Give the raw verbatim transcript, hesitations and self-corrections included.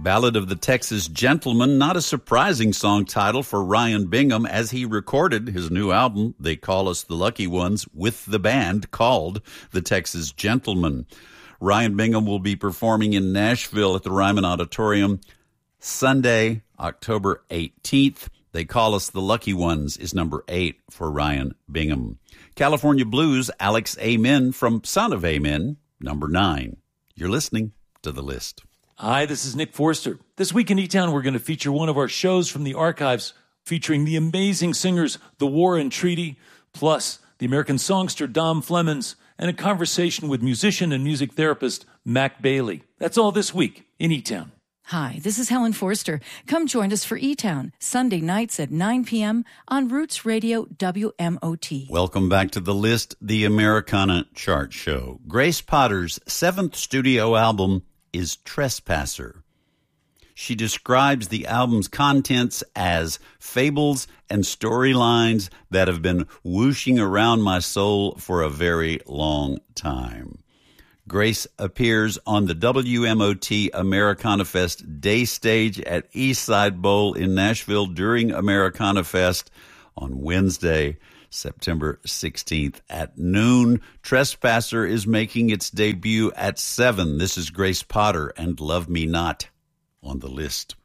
Ballad of the Texas Gentleman, not a surprising song title for Ryan Bingham as he recorded his new album, They Call Us the Lucky Ones, with the band called the Texas Gentleman. Ryan Bingham will be performing in Nashville at the Ryman Auditorium Sunday, October eighteenth. They Call Us the Lucky Ones is number eight for Ryan Bingham. California Blues, Alex Amen from Son of Amen, number nine. You're listening to The List. Hi, this is Nick Forster. This week in E-Town, we're going to feature one of our shows from the archives featuring the amazing singers The War and Treaty, plus the American songster Dom Flemons, and a conversation with musician and music therapist Mac Bailey. That's all this week in E-Town. Hi, this is Helen Forster. Come join us for E-Town, Sunday nights at nine p.m. on Roots Radio W M O T. Welcome back to The List, the Americana chart show. Grace Potter's seventh studio album is Trespasser. She describes the album's contents as fables and storylines that have been whooshing around my soul for a very long time. Grace appears on the W M O T Americana Fest day stage at Eastside Bowl in Nashville during Americana Fest on Wednesday, September sixteenth at noon. Trespasser is making its debut at seven. This is Grace Potter and Love Me Not on The List.